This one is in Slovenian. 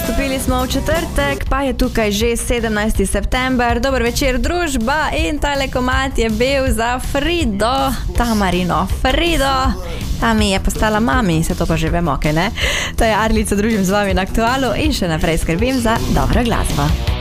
Stopili smo v četrtek, pa je tukaj že 17. september. Dober večer, družba, in tale komad je bil za Frido, Tamarino Frido. Ta mi je postala mami, se to pa že vemo, kaj ne? To je Arlica, družim z vami na Aktualu in še naprej skrbim za dobro glasbo.